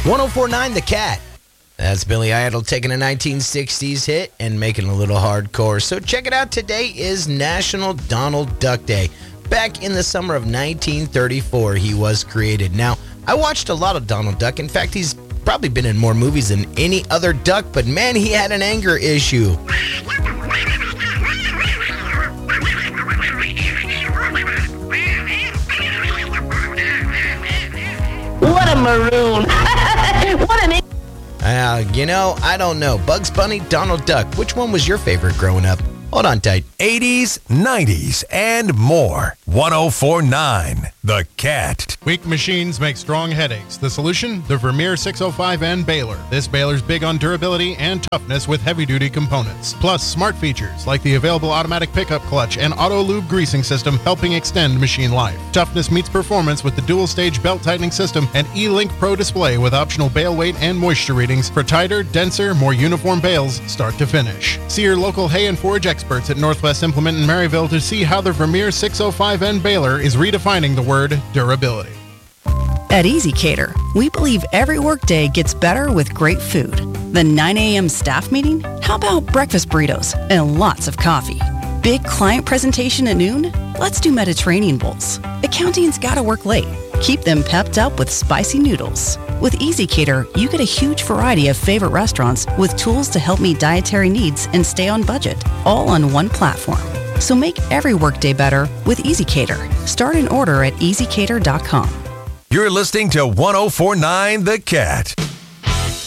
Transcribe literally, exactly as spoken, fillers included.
one oh four point nine The Cat. That's Billy Idol taking a nineteen sixties hit and making it a little hardcore. So check it out. Today is National Donald Duck Day. Back in the summer of nineteen thirty-four, he was created. Now, I watched a lot of Donald Duck. In fact, he's probably been in more movies than any other duck, but man, he had an anger issue. What a maroon. What an... Uh, you know, I don't know. Bugs Bunny, Donald Duck. Which one was your favorite growing up? Hold on tight. eighties, nineties, and more. one oh four point nine The Cat. Weak machines make strong headaches. The solution? The Vermeer six oh five N baler. This baler's big on durability and toughness with heavy-duty components. Plus, smart features like the available automatic pickup clutch and auto-lube greasing system helping extend machine life. Toughness meets performance with the dual-stage belt-tightening system and E-Link Pro display with optional bale weight and moisture readings for tighter, denser, more uniform bales start to finish. See your local hay and forage experts at Northwest Implement in Maryville to see how the Vermeer six oh five N baler is redefining the word durability. At EasyCater, we believe every workday gets better with great food. The nine a.m. staff meeting? How about breakfast burritos and lots of coffee? Big client presentation at noon? Let's do Mediterranean bowls. Accounting's gotta work late. Keep them pepped up with spicy noodles. With EasyCater, you get a huge variety of favorite restaurants with tools to help meet dietary needs and stay on budget, all on one platform. So make every workday better with EasyCater. Start an order at easy cater dot com. You're listening to one oh four point nine The Cat.